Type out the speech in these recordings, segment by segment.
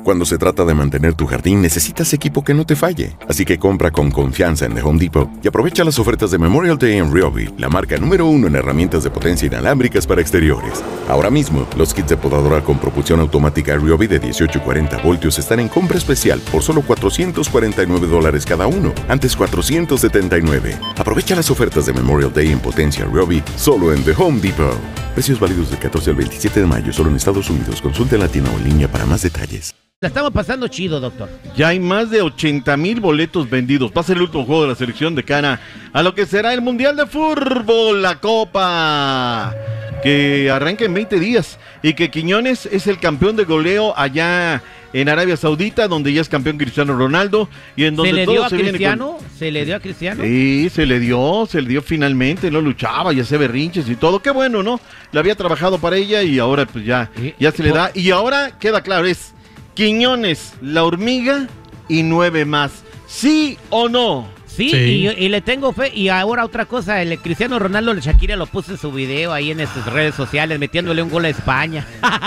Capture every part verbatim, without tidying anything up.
Cuando se trata de mantener tu jardín, necesitas equipo que no te falle. Así que compra con confianza en The Home Depot y aprovecha las ofertas de Memorial Day en Ryobi, la marca número uno en herramientas de potencia inalámbricas para exteriores. Ahora mismo, los kits de podadora con propulsión automática Ryobi de dieciocho y cuarenta voltios están en compra especial por solo cuatrocientos cuarenta y nueve dólares cada uno, antes cuatrocientos setenta y nueve. Aprovecha las ofertas de Memorial Day en potencia Ryobi solo en The Home Depot. Precios válidos del catorce al veintisiete de mayo solo en Estados Unidos. Consulte en la tienda o en línea para más detalles. La estamos pasando chido, doctor. Ya hay más de ochenta mil boletos vendidos. Va a ser el último juego de la selección de cara a lo que será el Mundial de Fútbol, la Copa, que arranca en veinte días. Y que Quiñones es el campeón de goleo allá en Arabia Saudita, donde ya es campeón Cristiano Ronaldo. Y en donde ¿Se le todo dio a se viene Cristiano? con... ¿Se le dio a Cristiano? Sí, se le dio, se le dio finalmente, no luchaba, ya se berrinches y todo. Qué bueno, ¿no? Le había trabajado para ella y ahora pues ya, ya se le da. Y ahora queda claro, es Quiñones, la hormiga y nueve más. ¿Sí o no? Sí, Sí. Y, y le tengo fe. Y ahora otra cosa, el Cristiano Ronaldo, el Shakira lo puso en su video ahí en sus redes sociales, metiéndole un gol a España.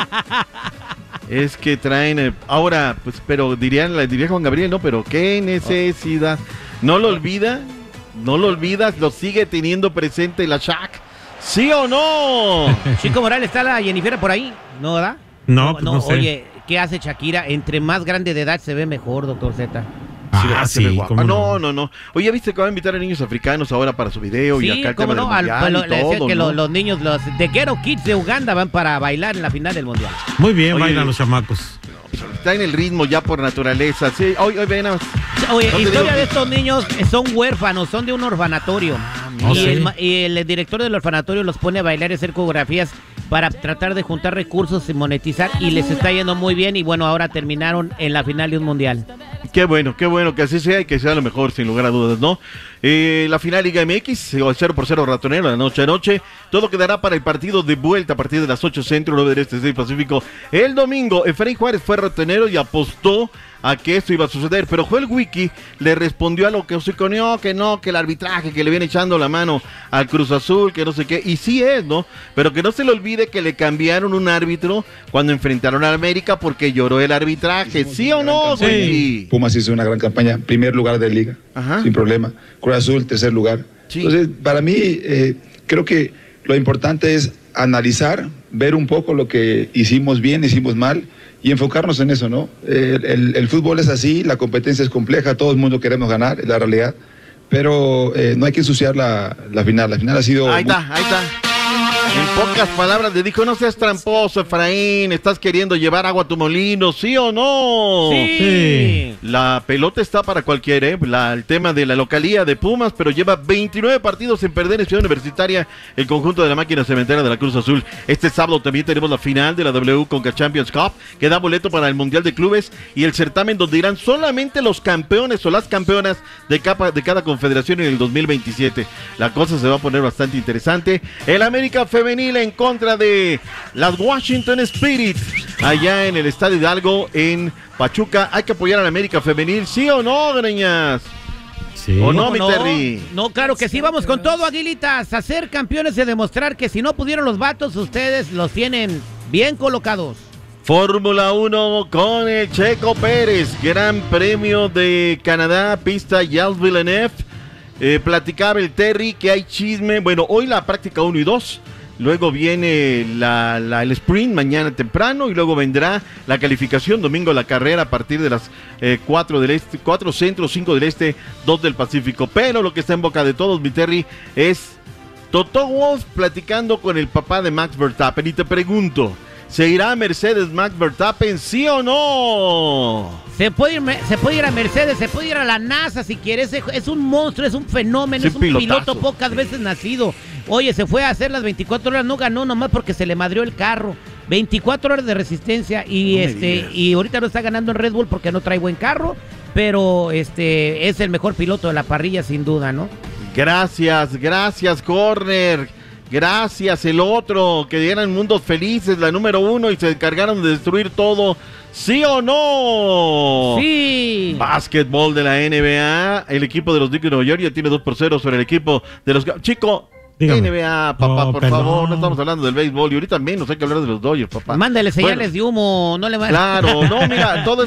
Es que traen, eh, ahora, pues, pero dirían, diría Juan Gabriel, no, pero qué necesidad. No lo olvida, no lo olvidas, lo sigue teniendo presente la Shak. ¿Sí o no? Chico Morales, ¿está la Jennifer por ahí? ¿No, verdad? No, pues no sé. Oye, ¿qué hace Shakira? Entre más grande de edad se ve mejor, doctor Z. Ah, se ve sí, guapa. cómo no, no, no. Oye, ¿viste que va a invitar a niños africanos ahora para su video? Sí, y acá el cómo tema no, del al, mundial lo- y le decía todo, que ¿no? los, los niños, los The Ghetto Kids de Uganda van para bailar en la final del mundial. Muy bien, Oye, bailan los chamacos. Está en el ritmo ya por naturaleza. Sí, hoy, hoy ven a... Oye, No te historia digo- de estos niños eh, son huérfanos, son de un orfanatorio. ¿Oh, y, sí? el, ma- y el director del orfanatorio los pone a bailar y hacer coreografías para tratar de juntar recursos y monetizar, y les está yendo muy bien, y bueno, ahora terminaron en la final de un mundial. Qué bueno, qué bueno que así sea y que sea lo mejor, sin lugar a dudas, ¿no? Eh, la final Liga M X, cero por cero ratonero, la noche a noche. Todo quedará para el partido de vuelta a partir de las ocho centro, nueve del este, seis Pacífico. El domingo, Efraín Juárez fue ratonero y apostó a que esto iba a suceder, pero Joel Wiki le respondió a lo que se coneó, que no, que el arbitraje, que le viene echando la mano al Cruz Azul, que no sé qué, y sí es, ¿no? Pero que no se le olvide que le cambiaron un árbitro cuando enfrentaron a América porque lloró el arbitraje, ¿sí o no, Sí. Wiki? Pumas hizo una gran campaña, primer lugar de liga, Ajá. sin problema. Cruz Azul, tercer lugar. Sí. Entonces, para mí, eh, creo que lo importante es analizar, ver un poco lo que hicimos bien, hicimos mal, y enfocarnos en eso, ¿no? El, el- el fútbol es así, la competencia es compleja, todo el mundo queremos ganar, es la realidad, pero eh, no hay que ensuciar la, la final. La final ha sido... Ahí muy- está, ahí está. En pocas palabras le dijo, no seas tramposo, Efraín, estás queriendo llevar agua a tu molino, ¿sí o no? Sí. La pelota está para cualquiera, ¿eh? La- el tema de la localía de Pumas, pero lleva veintinueve partidos sin perder en Ciudad Universitaria el conjunto de la máquina cementera de la Cruz Azul. Este sábado también tenemos la final de la W Conca Champions Cup, que da boleto para el Mundial de Clubes y el certamen donde irán solamente los campeones o las campeonas de, capa, de cada confederación en el dos mil veintisiete. La cosa se va a poner bastante interesante. El América Femenil en contra de las Washington Spirit, allá en el Estadio Hidalgo, en Pachuca. Hay que apoyar a la América Femenil, ¿sí o no, Greñas? Sí. ¿O no, ¿Cómo mi Terry? No, claro que sí, vamos con todo, Aguilitas, a ser campeones y a demostrar que si no pudieron los vatos, ustedes los tienen bien colocados. Fórmula uno con el Checo Pérez, Gran Premio de Canadá, pista Gilles Villeneuve. Eh, platicaba el Terry que hay chisme. Bueno, hoy la práctica uno y dos. Luego viene la, la- el sprint mañana temprano y luego vendrá la calificación domingo la carrera a partir de las eh, cuatro del este, cuatro centro, cinco del este, dos del Pacífico. Pero lo que está en boca de todos, mi Terry, es Toto Wolff platicando con el papá de Max Verstappen. Y te pregunto, ¿se irá a Mercedes Max Verstappen, sí o no? Se puede, ir, se puede ir a Mercedes, se puede ir a la NASA si quieres. Es, es un monstruo, es un fenómeno, Sí, es un pilotazo. piloto pocas veces nacido. Oye, se fue a hacer las veinticuatro horas, no ganó nomás porque se le madrió el carro. veinticuatro horas de resistencia y No me este digas. y ahorita no está ganando en Red Bull porque no trae buen carro, pero este es el mejor piloto de la parrilla sin duda, ¿no? Gracias, gracias, Corner. Gracias, el otro, que dieran mundos felices, la número uno, y se encargaron de destruir todo. ¿Sí o no? Sí. Básquetbol de la N B A, el equipo de los Knicks de Nueva York ya tiene dos por cero sobre el equipo de los... Chico, Dígame. N B A, papá, No, por perdón. favor, no estamos hablando del béisbol, y ahorita menos hay que hablar de los Dodgers, papá. Mándale señales Bueno, de humo, no le va Claro, no, mira, todo